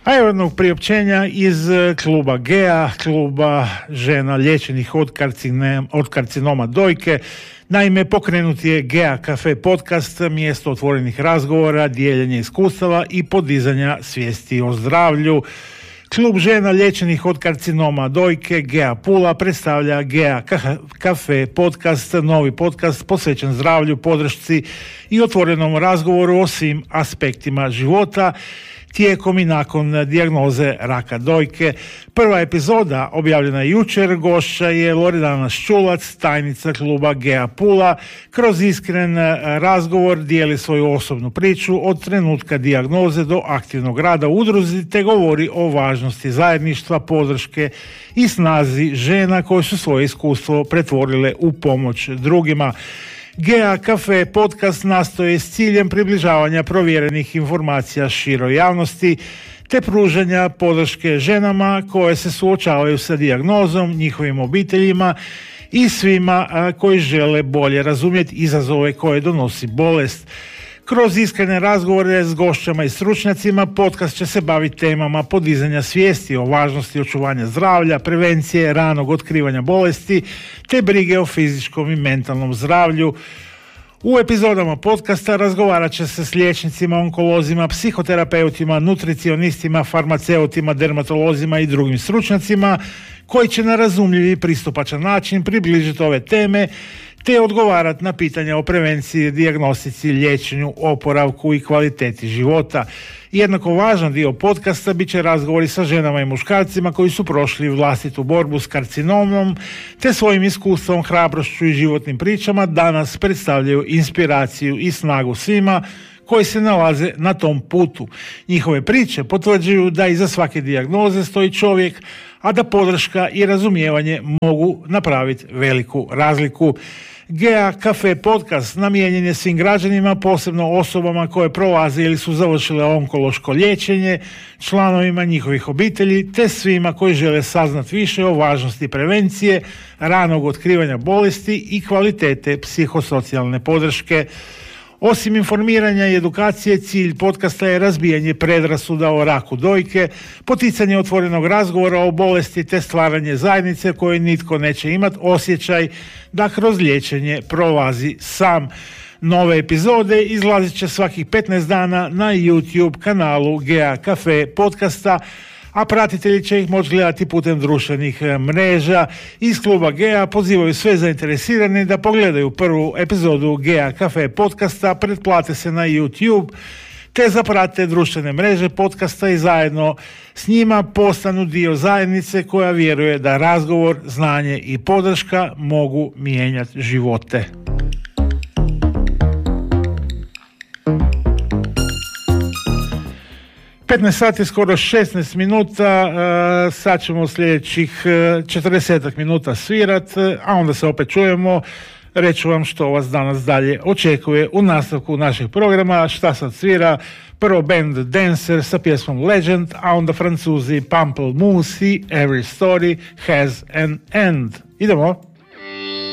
A evo jednog priopćenja iz kluba GEA, kluba žena liječenih od karcinoma dojke. Naime, pokrenut je GEA Cafe podcast, mjesto otvorenih razgovora, dijeljenja iskustava i podizanja svijesti o zdravlju. Klub žena liječenih od karcinoma dojke GEA Pula predstavlja GEA Cafe podcast, novi podcast posvećen zdravlju, podršci i otvorenom razgovoru o svim aspektima života tijekom i nakon dijagnoze raka dojke. Prva epizoda objavljena jučer, gošća je Loredana Ščulac, tajnica kluba GEA Pula. Kroz iskren razgovor dijeli svoju osobnu priču od trenutka dijagnoze do aktivnog rada u udruzi, te govori o važnosti zajedništva, podrške i snazi žena koje su svoje iskustvo pretvorile u pomoć drugima. GEA Cafe podcast nastoje s ciljem približavanja provjerenih informacija široj javnosti te pružanja podrške ženama koje se suočavaju sa dijagnozom, njihovim obiteljima i svima koji žele bolje razumjeti izazove koje donosi bolest. Kroz iskrene razgovore s gošćama i stručnjacima podcast će se baviti temama podizanja svijesti o važnosti očuvanja zdravlja, prevencije, ranog otkrivanja bolesti te brige o fizičkom i mentalnom zdravlju. U epizodama podcasta razgovarat će se s liječnicima, onkolozima, psihoterapeutima, nutricionistima, farmaceutima, dermatolozima i drugim stručnjacima koji će na razumljiv i pristupačan način približiti ove teme te odgovarati na pitanja o prevenciji, dijagnostici, liječenju, oporavku i kvaliteti života. Jednako važan dio podcasta bit će razgovori sa ženama i muškarcima koji su prošli vlastitu borbu s karcinomom te svojim iskustvom, hrabrošću i životnim pričama danas predstavljaju inspiraciju i snagu svima koji se nalaze na tom putu. Njihove priče potvrđuju da iza svake dijagnoze stoji čovjek, a da podrška i razumijevanje mogu napraviti veliku razliku. GEA Cafe podcast namijenjen je svim građanima, posebno osobama koje prolaze ili su završile onkološko liječenje, članovima njihovih obitelji, te svima koji žele saznati više o važnosti prevencije, ranog otkrivanja bolesti i kvalitete psihosocijalne podrške. Osim informiranja i edukacije, cilj podcasta je razbijanje predrasuda o raku dojke, poticanje otvorenog razgovora o bolesti te stvaranje zajednice koje nitko neće imati osjećaj da kroz liječenje prolazi sam. Nove epizode izlazit će svakih 15 dana na YouTube kanalu GEA Cafe podcasta, a pratitelji će ih moći gledati putem društvenih mreža. Iz kluba GEA pozivaju sve zainteresirane da pogledaju prvu epizodu GEA Cafe podcasta, pretplate se na YouTube te zaprate društvene mreže podcasta i zajedno s njima postanu dio zajednice koja vjeruje da razgovor, znanje i podrška mogu mijenjati živote. 15 sati, skoro 16 minuta, sad ćemo sljedećih 40 minuta svirat, a onda se opet čujemo. Reću vam što vas danas dalje očekuje u nastavku našeg programa. Šta sad svira? Prvo band Dancer sa pjesmom Legend, a onda Francuzi Pamplemousse i Every Story Has an End. Idemo!